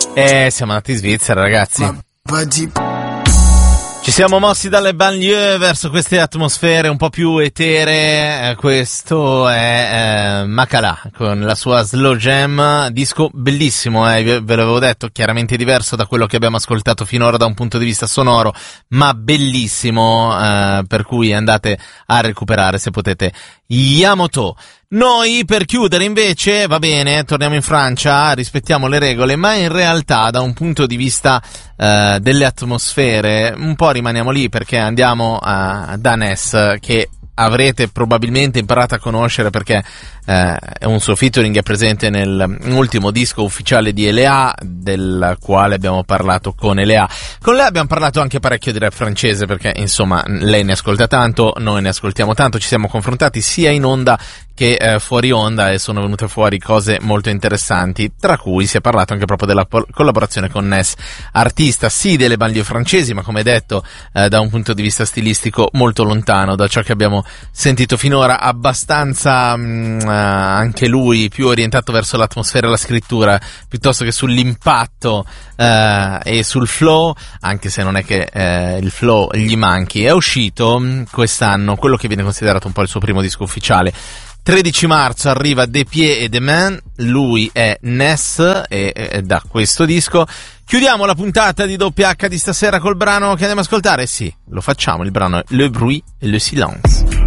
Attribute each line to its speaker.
Speaker 1: Siamo andati in Svizzera, ragazzi. Ci siamo mossi dalle banlieue verso queste atmosfere un po' più eteree. Questo è Makala con la sua Slow Jam, disco bellissimo, ve l'avevo detto, chiaramente diverso da quello che abbiamo ascoltato finora da un punto di vista sonoro, ma bellissimo, per cui andate a recuperare se potete Yamoto. Noi per chiudere invece, va bene, torniamo in Francia, rispettiamo le regole, ma in realtà da un punto di vista delle atmosfere un po' rimaniamo lì, perché andiamo da Ness, che avrete probabilmente imparato a conoscere perché è un suo featuring è presente nell'ultimo disco ufficiale di Elea, del quale abbiamo parlato con Elea. Con lei abbiamo parlato anche parecchio di rap francese, perché insomma lei ne ascolta tanto, noi ne ascoltiamo tanto, ci siamo confrontati sia in onda che fuori onda e sono venute fuori cose molto interessanti, tra cui si è parlato anche proprio della collaborazione con Ness, artista sì delle banlieue francesi, ma come detto da un punto di vista stilistico molto lontano da ciò che abbiamo sentito finora, abbastanza anche lui più orientato verso l'atmosfera e la scrittura piuttosto che sull'impatto e sul flow, anche se non è che il flow gli manchi. È uscito quest'anno quello che viene considerato un po' il suo primo disco ufficiale. 13 marzo arriva Des Pieds et des Mains, lui è Ness e da questo disco chiudiamo la puntata di Doppia H di stasera col brano che andiamo a ascoltare. Sì, lo facciamo, il brano è Le Bruit et le Silence.